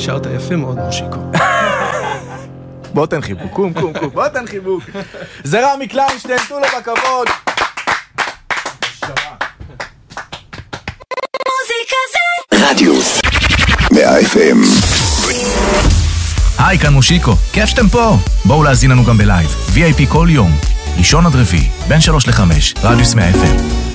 שרת יפה מאוד, מושיקו. בוא תן חיבוק, קום, בוא תן חיבוק. זה רמי קליינשטיין, תנו לו בכבוד. רדיוס 100 FM. היי, כאן מושיקו, כיף שאתם פה. בואו להזין לנו גם בלייב, VIP כל יום, ראשון עד רביעי, בין 3 ל-5, רדיוס 100 FM.